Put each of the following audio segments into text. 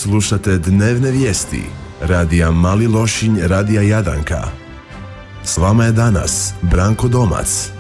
Slušate dnevne vijesti radija Mali Lošinj, radija Jadranka. S vama je danas Branko Domac.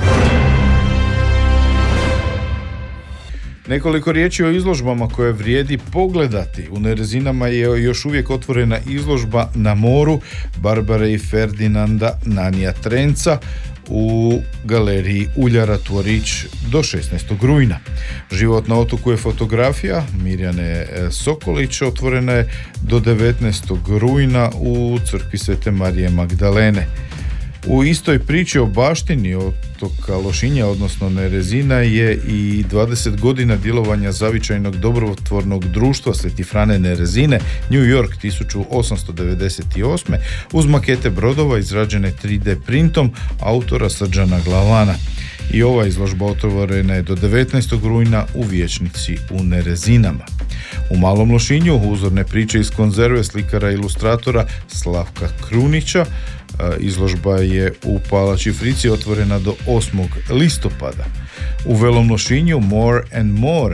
Nekoliko riječi o izložbama koje vrijedi pogledati. U Nerezinama je još uvijek otvorena izložba Na moru Barbare i Ferdinanda Nanija Trenca u galeriji Uljara Tvorić do 16. rujna. Život na otoku je fotografija Mirjane Sokolić, otvorena je do 19. rujna u crkvi Svete Marije Magdalene. U istoj priči o baštini otoka Lošinja, odnosno Nerezina, je i 20 godina djelovanja zavičajnog dobrotvornog društva Sveti Frane Nerezine, New York 1898. uz makete brodova izrađene 3D printom autora Srđana Glavana. I ova izložba otvorena je do 19. rujna u vijećnici u Nerezinama. U Malom Lošinju uzorne priče iz konzerve slikara i ilustratora Slavka Krunića. Izložba je u Palači Frici otvorena do 8. listopada. U Velom Lošinju More and More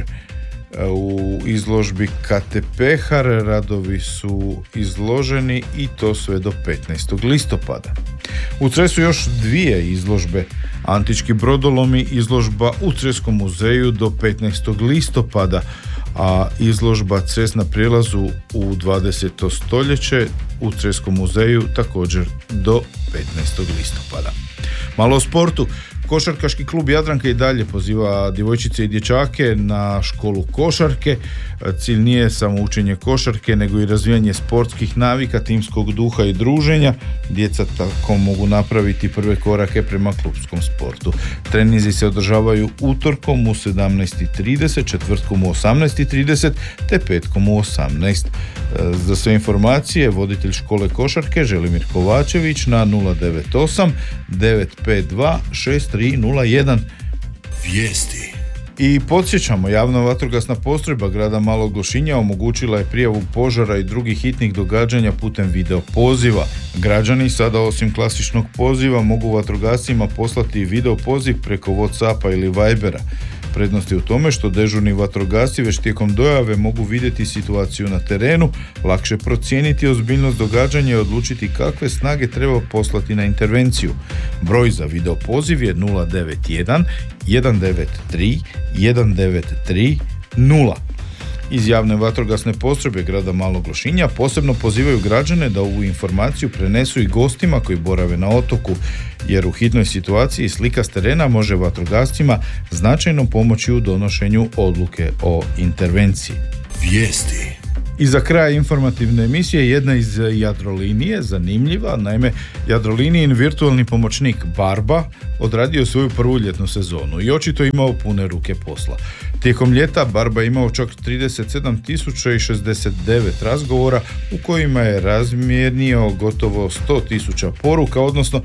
u izložbi Kate Pehar radovi su izloženi i to sve do 15. listopada. U Cresu još dvije izložbe. Antički brodolomi, izložba u Creskom muzeju do 15. listopada, a izložba Cres na prijelazu u 20. stoljeće u Creskom muzeju također do 15. listopada. Malo o sportu. Košarkaški klub Jadranka i dalje poziva djevojčice i dječake na školu košarke. Cilj nije samo učenje košarke, nego i razvijanje sportskih navika, timskog duha i druženja. Djeca tako mogu napraviti prve korake prema klubskom sportu. Treninzi se održavaju utorkom u 17:30, četvrtkom u 18:30 te petkom u 18. Za sve informacije voditelj škole košarke Želimir Kovačević na 098 952 6301. Vijesti. I podsjećamo, javna vatrogasna postrojba grada Malog Lošinja omogućila je prijavu požara i drugih hitnih događanja putem video poziva. Građani sada osim klasičnog poziva mogu vatrogascima poslati video poziv preko WhatsAppa ili Vibera. Prednost je u tome što dežurni vatrogasci već tijekom dojave mogu vidjeti situaciju na terenu, lakše procijeniti ozbiljnost događanja i odlučiti kakve snage treba poslati na intervenciju. Broj za video poziv je 091 193 193 0. Iz javne vatrogasne postrojbe grada Malog Lošinja posebno pozivaju građane da ovu informaciju prenesu i gostima koji borave na otoku, jer u hitnoj situaciji slika s terena može vatrogascima značajno pomoći u donošenju odluke o intervenciji. Vijesti. I za kraj informativne emisije jedna iz Jadrolinije, zanimljiva. Naime, Jadrolinijin virtualni pomoćnik Barba odradio svoju prvu ljetnu sezonu i očito imao pune ruke posla. Tijekom ljeta Barba imao čak 37.069 razgovora u kojima je razmijenio gotovo 100.000 poruka, odnosno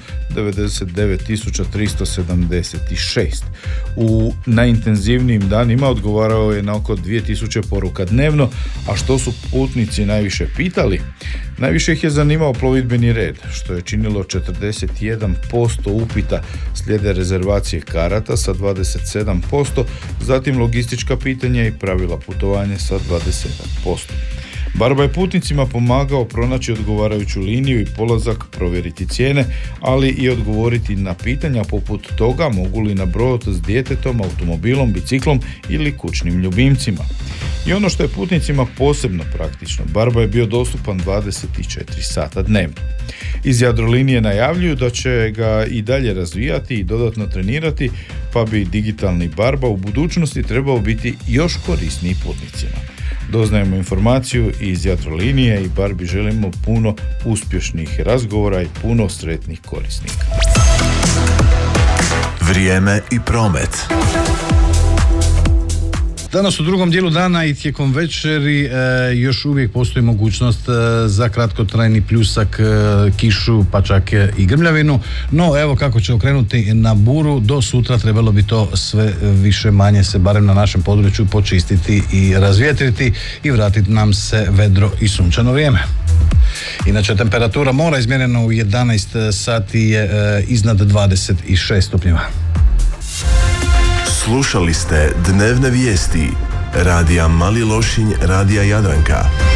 99.376. U najintenzivnijim danima odgovarao je na oko 2.000 poruka dnevno, a što su putnici najviše pitali? Najviše ih je zanimao plovidbeni red, što je činilo 41% upita, slijede rezervacije karata sa 27%, zatim logistička pitanja i pravila putovanja sa 27%. Barba je putnicima pomagao pronaći odgovarajuću liniju i polazak, provjeriti cijene, ali i odgovoriti na pitanja poput toga mogu li na brod s djetetom, automobilom, biciklom ili kućnim ljubimcima. I ono što je putnicima posebno praktično, Barba je bio dostupan 24 sata dnevno. Iz Jadrolinije najavljuju da će ga i dalje razvijati i dodatno trenirati, pa bi digitalni Barba u budućnosti trebao biti još korisniji putnicima. Doznajemo informaciju iz Jadrolinije i Barbi želimo puno uspješnih razgovora i puno sretnih korisnika. Vrijeme i promet. Danas u drugom dijelu dana i tijekom večeri još uvijek postoji mogućnost za kratkotrajni pljusak, kišu, pa čak i grmljavinu. No evo kako će okrenuti na buru, do sutra trebalo bi to sve više manje se barem na našem području počistiti i razvjetriti i vratiti nam se vedro i sunčano vrijeme. Inače, temperatura mora izmjerena u 11 sati je iznad 26 stupnjeva. Slušali ste dnevne vijesti radija Mali Lošinj, radija Jadranka.